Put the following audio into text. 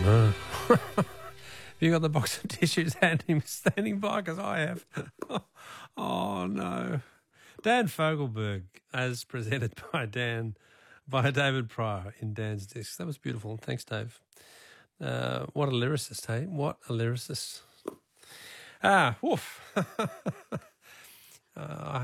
no. You got the box of tissues standing by because I have. Oh, no. Dan Fogelberg, as presented by David Pryor in Dan's Discs. That was beautiful. Thanks, Dave. What a lyricist, hey? What a lyricist. Woof.